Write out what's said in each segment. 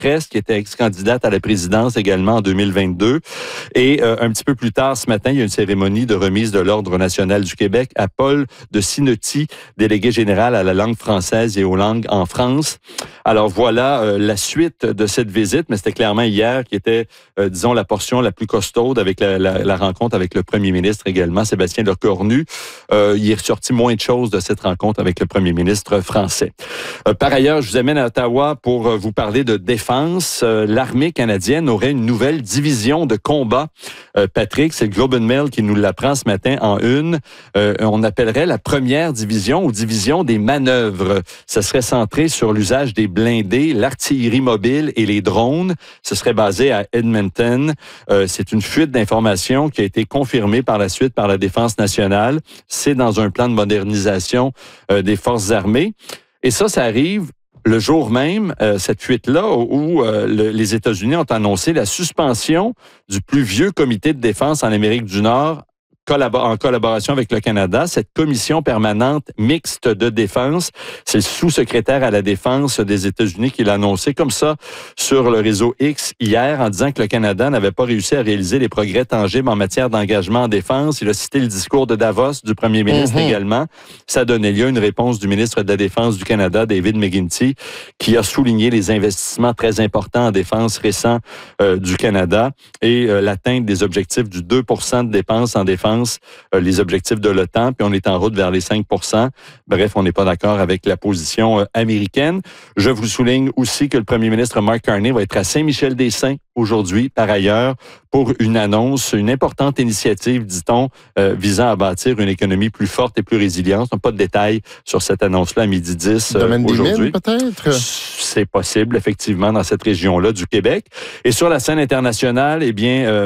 Pécresse, qui était ex-candidate à la présidence également en 2022. Et un petit peu plus tard ce matin, il y a une cérémonie de remise de l'Ordre national du Québec à Paul de Sinotti, délégué général à la langue française et aux langues en France. Alors voilà la suite de cette visite, mais c'était clairement hier qui était, disons, la portion la plus costaude avec la rencontre avec le premier ministre également, Sébastien Lecornu. Il est ressorti moins de choses de cette rencontre avec le premier ministre français. Par ailleurs, je vous amène à Ottawa pour vous parler de défense. L'armée canadienne aurait une nouvelle division de combat. Patrick, c'est le Globe and Mail qui nous l'apprend ce matin en une. On appellerait la première division ou division des manœuvres. Ça serait centré sur l'usage des blindés, l'artillerie mobile et les drones. Ce serait basé à Edmonton. C'est une fuite d'informations qui a été confirmée par la suite par la Défense nationale. C'est dans un plan de modernisation des forces armées. Et ça arrive le jour même, cette fuite-là, où les États-Unis ont annoncé la suspension du plus vieux comité de défense en Amérique du Nord, en collaboration avec le Canada, cette commission permanente mixte de défense. C'est le sous-secrétaire à la défense des États-Unis qui l'a annoncé comme ça sur le réseau X hier en disant que le Canada n'avait pas réussi à réaliser les progrès tangibles en matière d'engagement en défense. Il a cité le discours de Davos du premier ministre également. Ça donnait lieu à une réponse du ministre de la Défense du Canada, David McGuinty, qui a souligné les investissements très importants en défense récents du Canada et l'atteinte des objectifs du 2 % de dépenses en défense, les objectifs de l'OTAN, puis on est en route vers les 5 %. Bref, on n'est pas d'accord avec la position américaine. Je vous souligne aussi que le premier ministre Mark Carney va être à Saint-Michel-des-Saints aujourd'hui, par ailleurs, pour une annonce, une importante initiative, dit-on, visant à bâtir une économie plus forte et plus résiliente. On n'a pas de détails sur cette annonce-là à 12h10 Domaine aujourd'hui. des mines, peut-être? C'est possible, effectivement, dans cette région-là du Québec. Et sur la scène internationale, eh bien...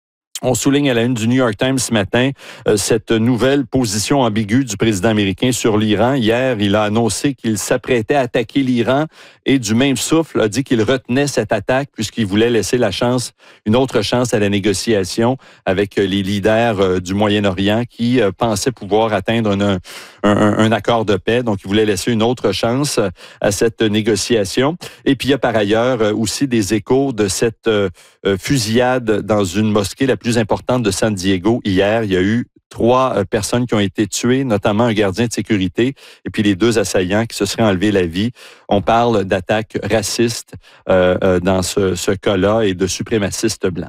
on souligne à la une du New York Times ce matin cette nouvelle position ambiguë du président américain sur l'Iran. Hier, il a annoncé qu'il s'apprêtait à attaquer l'Iran et du même souffle a dit qu'il retenait cette attaque puisqu'il voulait laisser une autre chance à la négociation avec les leaders du Moyen-Orient qui pensaient pouvoir atteindre un accord de paix. Donc, il voulait laisser une autre chance à cette négociation. Et puis, il y a par ailleurs aussi des échos de cette fusillade dans une mosquée la plus importante de San Diego. Hier, il y a eu 3 personnes qui ont été tuées, notamment un gardien de sécurité, et puis les 2 assaillants qui se seraient enlevé la vie. On parle d'attaques racistes dans ce cas-là et de suprémacistes blancs.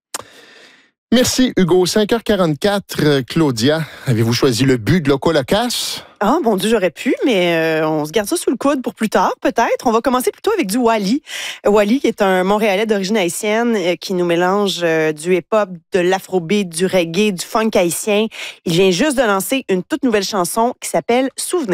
Merci, Hugo. 5h44, Claudia, avez-vous choisi le but de Loco Locasse? Ah, bon Dieu, j'aurais pu, mais on se garde ça sous le coude pour plus tard, peut-être. On va commencer plutôt avec du Wally. Wally, qui est un Montréalais d'origine haïtienne, qui nous mélange du hip-hop, de l'afrobeat, du reggae, du funk haïtien. Il vient juste de lancer une toute nouvelle chanson qui s'appelle « Souvenir ».